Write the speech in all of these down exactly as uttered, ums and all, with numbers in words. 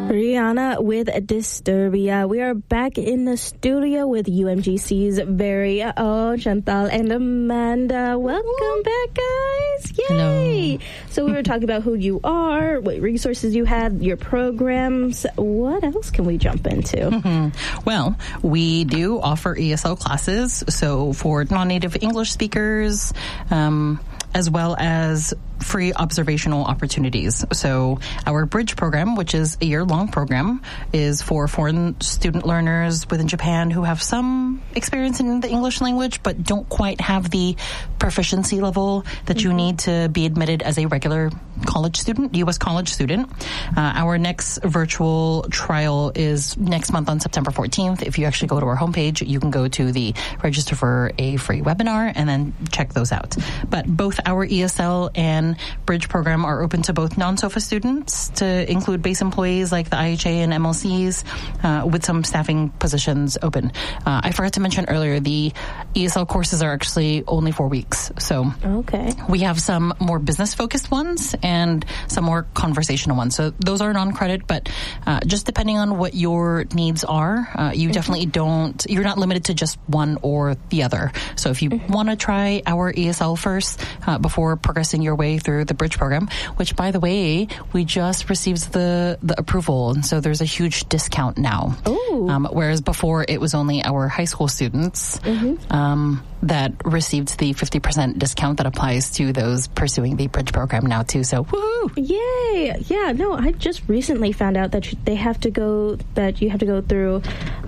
Rihanna with Disturbia. We are back in the studio with U M G C's very own Chantal and Amanda. Welcome back, guys. Yay! Hello. So we were talking about who you are, what resources you have, your programs. What else can we jump into? Mm-hmm. Well, we do offer E S L classes, so for non-native English speakers, um, as well as free observational opportunities. So our Bridge program, which is a year-long program, is for foreign student learners within Japan who have some experience in the English language but don't quite have the proficiency level that mm-hmm. you need to be admitted as a regular college student, U S college student. Uh, our next virtual trial is next month on September fourteenth. If you actually go to our homepage, you can go to the register for a free webinar and then check those out. But both our E S L and Bridge program are open to both non-SOFA students, to include base employees like the I H A and M L Cs, uh, with some staffing positions open. Uh, I forgot to mention earlier, the E S L courses are actually only four weeks. So okay. we have some more business-focused ones and some more conversational ones. So those are non-credit, but uh, just depending on what your needs are, uh, you mm-hmm. definitely don't, you're not limited to just one or the other. So if you mm-hmm. want to try our E S L first uh, before progressing your way through the Bridge program, which, by the way, we just received the, the approval, and so there's a huge discount now. Um, whereas before it was only our high school students mm-hmm. um, that received the fifty percent discount that applies to those pursuing the Bridge program now too. So woohoo! Yay! Yeah, no, I just recently found out that they have to go, that you have to go through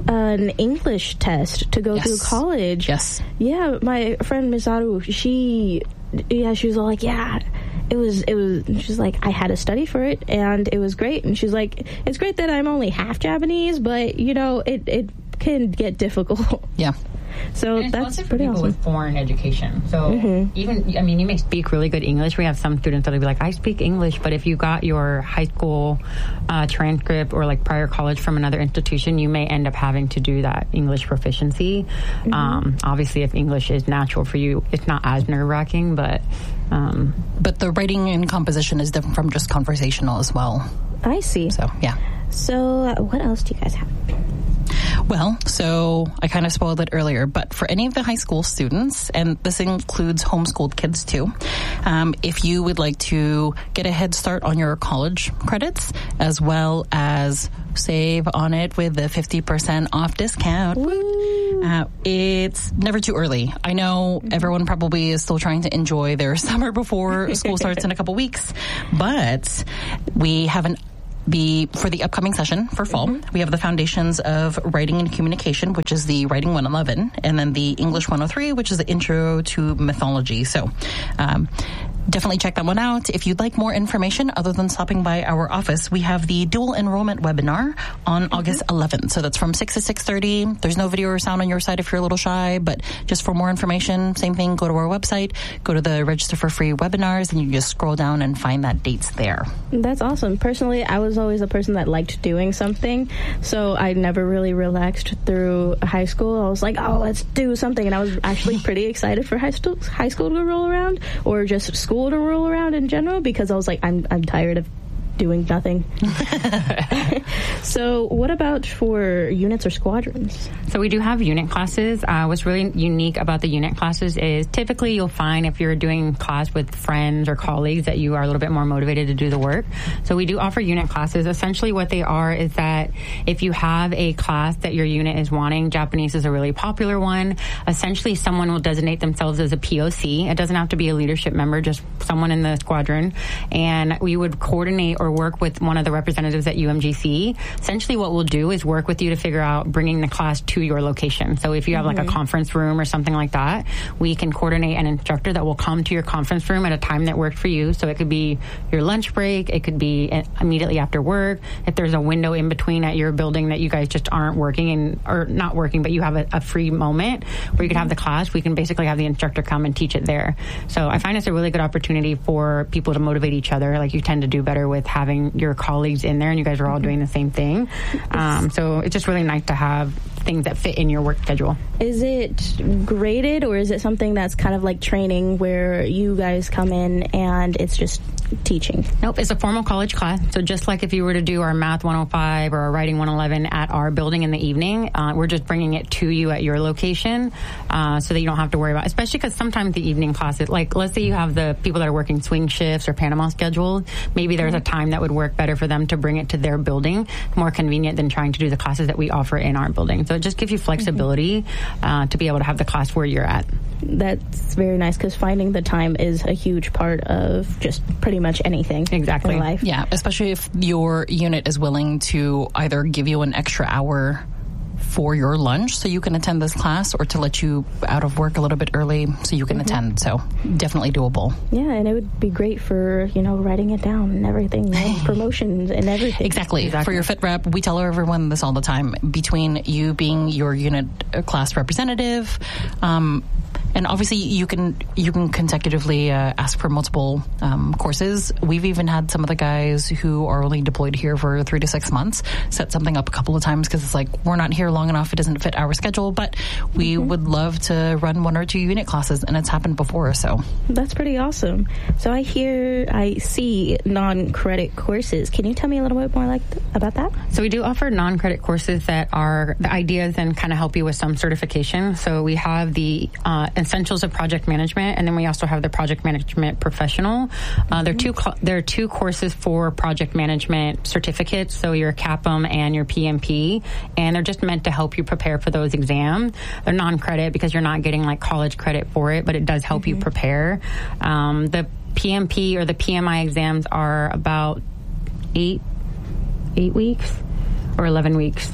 an English test to go yes. through college. Yes. Yeah, my friend Misaru, she, yeah, she was all like, yeah, it was, it was, she's like, I had to study for it, and it was great. And she's like, it's great that I'm only half Japanese, but, you know, it, it can get difficult. Yeah. So and it's that's also for pretty people awesome. with foreign education. So mm-hmm. even, I mean, you may speak really good English. We have some students that'll be like, I speak English, but if you got your high school uh, transcript or like prior college from another institution, you may end up having to do that English proficiency. Mm-hmm. Um, obviously, if English is natural for you, it's not as nerve-wracking, but... Um, but the writing and composition is different from just conversational as well. I see. So, yeah. So uh, what else do you guys have? Well, so I kind of spoiled it earlier, but for any of the high school students, and this includes homeschooled kids too, um, if you would like to get a head start on your college credits, as well as save on it with the fifty percent off discount, uh, it's never too early. I know everyone probably is still trying to enjoy their summer before school starts in a couple weeks, but we have an The for the upcoming session for fall, mm-hmm. we have the foundations of writing and communication, which is the writing one eleven, and then the English one oh three, which is the intro to mythology. So um, definitely check that one out. If you'd like more information other than stopping by our office, we have the dual enrollment webinar on mm-hmm. August eleventh. So that's from six to six thirty. There's no video or sound on your side if you're a little shy, but just for more information, same thing, go to our website, go to the register for free webinars, and you just scroll down and find that dates there. That's awesome. Personally, I was always a person that liked doing something, so I never really relaxed through high school. I was like, oh, let's do something, and I was actually pretty excited for high school high school to roll around, or just school to roll around in general, because I was like, I'm I'm tired of doing nothing. So what about for units or squadrons? So we do have unit classes. Uh, what's really unique about the unit classes is typically you'll find if you're doing class with friends or colleagues that you are a little bit more motivated to do the work. So we do offer unit classes. Essentially what they are is that if you have a class that your unit is wanting, Japanese is a really popular one. Essentially someone will designate themselves as a P O C. It doesn't have to be a leadership member, just someone in the squadron. And we would coordinate or work with one of the representatives at U M G C. Essentially what we'll do is work with you to figure out bringing the class to your location. So if you have mm-hmm. like a conference room or something like that, we can coordinate an instructor that will come to your conference room at a time that worked for you. So it could be your lunch break, it could be immediately after work. If there's a window in between at your building that you guys just aren't working and or not working, but you have a, a free moment where you can have the class, we can basically have the instructor come and teach it there. So I find it's a really good opportunity for people to motivate each other. Like you tend to do better with having your colleagues in there and you guys are all doing the same thing. Um, so it's just really nice to have things that fit in your work schedule. Is it graded, or is it something that's kind of like training where you guys come in and it's just teaching? Nope, it's a formal college class. So just like if you were to do our Math one oh five or our Writing one eleven at our building in the evening, uh, we're just bringing it to you at your location uh, so that you don't have to worry about it. Especially because sometimes the evening classes, like let's say you have the people that are working swing shifts or Panama scheduled, maybe there's a time that would work better for them to bring it to their building, more convenient than trying to do the classes that we offer in our building. So it just gives you flexibility uh, to be able to have the class where you're at. That's very nice because finding the time is a huge part of just pretty much anything exactly. in life. Yeah, especially if your unit is willing to either give you an extra hour for your lunch so you can attend this class or to let you out of work a little bit early so you can mm-hmm. attend. So definitely doable. Yeah, and it would be great for, you know, writing it down and everything, and promotions and everything. Exactly. exactly. For your Fit Rep, we tell everyone this all the time. Between you being your unit class representative, um, and obviously, you can you can consecutively uh, ask for multiple um, courses. We've even had some of the guys who are only deployed here for three to six months set something up a couple of times because it's like, we're not here long enough. It doesn't fit our schedule, but we mm-hmm. would love to run one or two unit classes, and it's happened before. So that's pretty awesome. So I hear, I see non-credit courses. Can you tell me a little bit more like th- about that? So we do offer non-credit courses that are the ideas and kind of help you with some certification. So we have the uh, Essentials of Project Management, and then we also have the Project Management Professional. Uh, there are two cl- there are two courses for project management certificates, so your C A P M and your P M P, and they're just meant to help you prepare for those exams. They're non-credit because you're not getting like college credit for it, but it does help mm-hmm. you prepare. Um, the P M P or the P M I exams are about eight eight weeks or eleven weeks.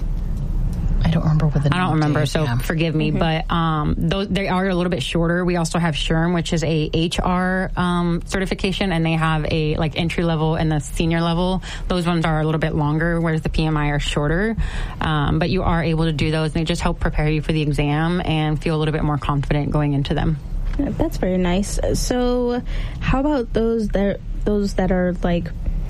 I don't remember what the I don't remember, days, so yeah. forgive me. Mm-hmm. But um, those they are a little bit shorter. We also have S H R M, which is a H R um, certification, and they have a like entry level and the senior level. Those ones are a little bit longer, whereas the P M I are shorter. Um, but you are able to do those, and they just help prepare you for the exam and feel a little bit more confident going into them. Yeah, that's very nice. So, how about those that those that are like,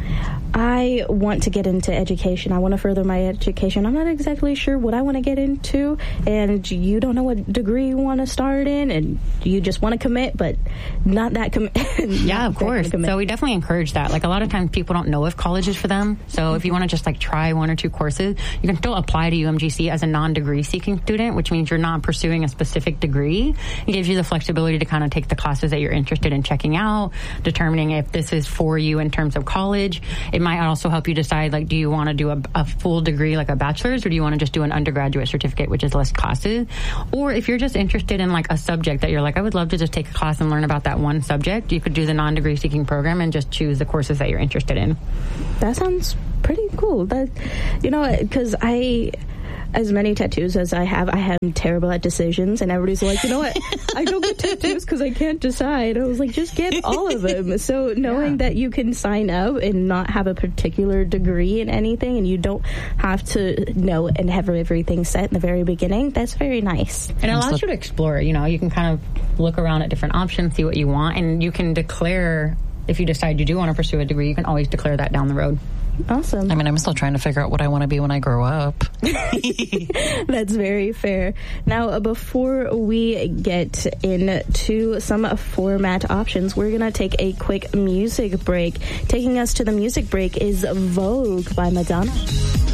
I want to get into education. I want to further my education. I'm not exactly sure what I want to get into, and you don't know what degree you want to start in, and you just want to commit, but not that commit. Yeah, of course. So we definitely encourage that. Like a lot of times people don't know if college is for them. So mm-hmm. if you want to just like try one or two courses, you can still apply to U M G C as a non-degree seeking student, which means you're not pursuing a specific degree. It gives you the flexibility to kind of take the classes that you're interested in checking out, determining if this is for you in terms of college. It might also help you decide, like, do you want to do a, a full degree, like a bachelor's, or do you want to just do an undergraduate certificate, which is less classes? Or if you're just interested in, like, a subject that you're like, I would love to just take a class and learn about that one subject, you could do the non-degree seeking program and just choose the courses that you're interested in. That sounds pretty cool. That, you know, because I... as many tattoos as I have, I am terrible at decisions, and everybody's like, you know what, I don't get tattoos because I can't decide. I was like, just get all of them. So knowing yeah. that you can sign up and not have a particular degree in anything, and you don't have to know and have everything set in the very beginning, that's very nice. And it allows you to explore. You know, you can kind of look around at different options, see what you want, and you can declare, if you decide you do want to pursue a degree, you can always declare that down the road. Awesome. I mean, I'm still trying to figure out what I want to be when I grow up. That's very fair. Now, uh, before we get into some format options, we're going to take a quick music break. Taking us to the music break is Vogue by Madonna.